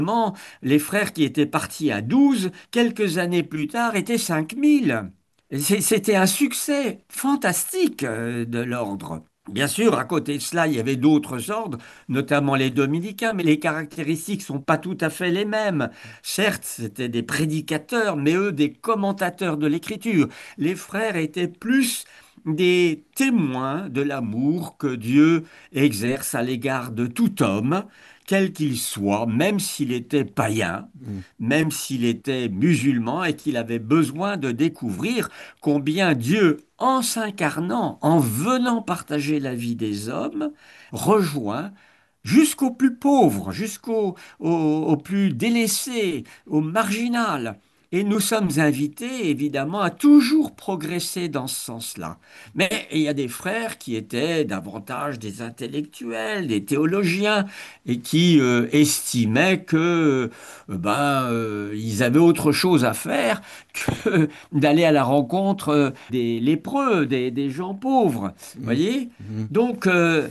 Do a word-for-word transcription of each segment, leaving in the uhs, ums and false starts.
Les frères qui étaient partis à douze, quelques années plus tard, étaient cinq mille. C'est- C'était un succès fantastique euh, de l'ordre. Bien sûr, à côté de cela, il y avait d'autres ordres, notamment les dominicains, mais les caractéristiques sont pas tout à fait les mêmes. Certes, c'était des prédicateurs, mais eux, des commentateurs de l'écriture. Les frères étaient plus des témoins de l'amour que Dieu exerce à l'égard de tout homme, quel qu'il soit, même s'il était païen, Mm. même s'il était musulman et qu'il avait besoin de découvrir combien Dieu, en s'incarnant, en venant partager la vie des hommes, rejoint jusqu'au plus pauvre, jusqu'au au, au plus délaissé, au marginal. Et nous sommes invités, évidemment, à toujours progresser dans ce sens-là. Mais il y a des frères qui étaient davantage des intellectuels, des théologiens, et qui euh, estimaient que euh, ben, euh, ils avaient autre chose à faire que d'aller à la rencontre euh, des lépreux, des, des gens pauvres. Mm. Voyez? Mm. Donc, euh,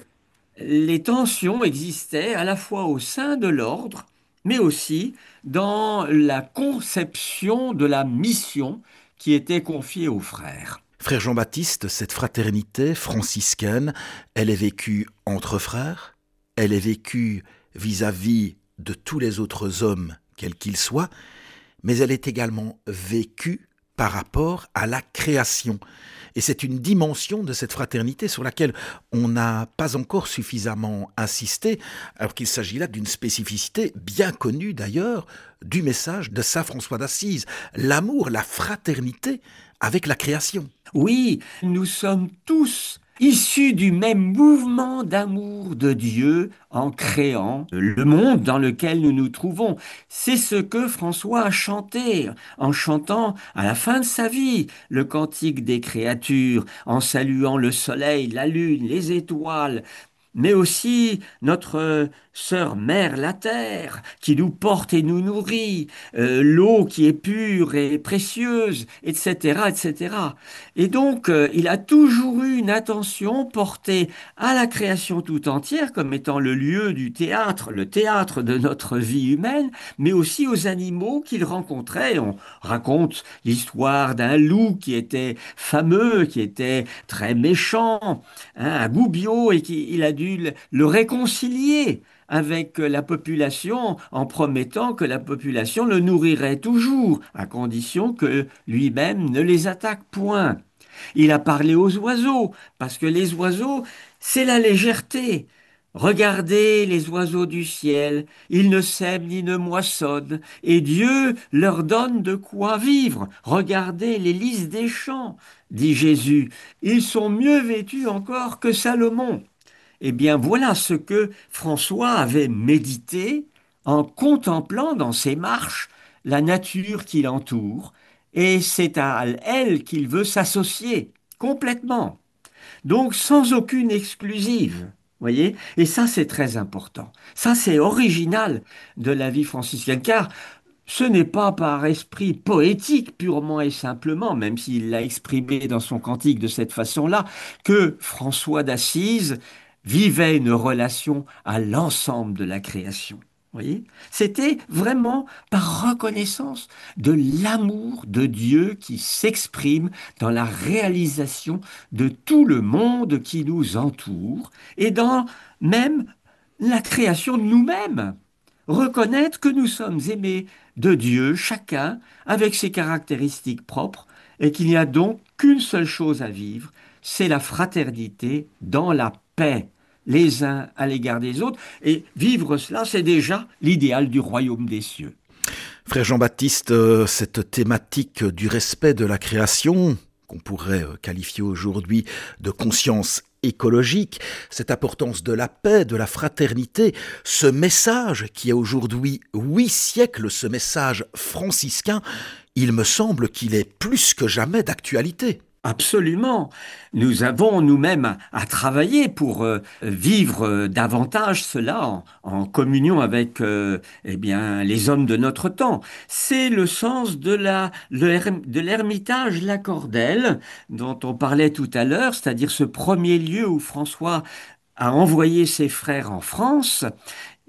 les tensions existaient à la fois au sein de l'ordre, mais aussi dans la conception de la mission qui était confiée aux frères. Frère Jean-Baptiste, cette fraternité franciscaine, elle est vécue entre frères, elle est vécue vis-à-vis de tous les autres hommes, quels qu'ils soient, mais elle est également vécue par rapport à la création. Et c'est une dimension de cette fraternité sur laquelle on n'a pas encore suffisamment insisté, alors qu'il s'agit là d'une spécificité bien connue d'ailleurs du message de saint François d'Assise, l'amour, la fraternité avec la création. Oui, nous sommes tous issus du même mouvement d'amour de Dieu en créant le monde dans lequel nous nous trouvons. C'est ce que François a chanté en chantant à la fin de sa vie le cantique des créatures, en saluant le soleil, la lune, les étoiles, mais aussi notre euh, sœur mère, la terre, qui nous porte et nous nourrit, euh, l'eau qui est pure et précieuse, et cetera, et cetera. Et donc, euh, il a toujours eu une attention portée à la création tout entière comme étant le lieu du théâtre, le théâtre de notre vie humaine, mais aussi aux animaux qu'il rencontrait. On raconte l'histoire d'un loup qui était fameux, qui était très méchant, hein, à Gubbio, et qu'il a dû le, le réconcilier avec la population en promettant que la population le nourrirait toujours, à condition que lui-même ne les attaque point. Il a parlé aux oiseaux, parce que les oiseaux, c'est la légèreté. Regardez les oiseaux du ciel, ils ne sèment ni ne moissonnent, et Dieu leur donne de quoi vivre. Regardez les lys des champs, dit Jésus, ils sont mieux vêtus encore que Salomon. Eh bien, voilà ce que François avait médité en contemplant dans ses marches la nature qui l'entoure, et c'est à elle qu'il veut s'associer complètement. Donc, sans aucune exclusive. Voyez? Et ça, c'est très important. Ça, c'est original de la vie franciscaine, car ce n'est pas par esprit poétique purement et simplement, même s'il l'a exprimé dans son cantique de cette façon-là, que François d'Assise vivait une relation à l'ensemble de la création. Voyez? C'était vraiment par reconnaissance de l'amour de Dieu qui s'exprime dans la réalisation de tout le monde qui nous entoure et dans même la création de nous-mêmes. Reconnaître que nous sommes aimés de Dieu, chacun avec ses caractéristiques propres, et qu'il n'y a donc qu'une seule chose à vivre, c'est la fraternité dans la paix, les uns à l'égard des autres. Et vivre cela, c'est déjà l'idéal du royaume des cieux. Frère Jean-Baptiste, euh, cette thématique du respect de la création, qu'on pourrait euh, qualifier aujourd'hui de conscience écologique, cette importance de la paix, de la fraternité, ce message qui a aujourd'hui huit siècles, ce message franciscain, il me semble qu'il est plus que jamais d'actualité. Absolument. Nous avons nous-mêmes à, à travailler pour euh, vivre euh, davantage cela en, en communion avec euh, eh bien, les hommes de notre temps. C'est le sens de la, le erm- de l'ermitage Lacordelle dont on parlait tout à l'heure, c'est-à-dire ce premier lieu où François a envoyé ses frères en France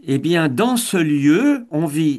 Eh bien, dans ce lieu, on vit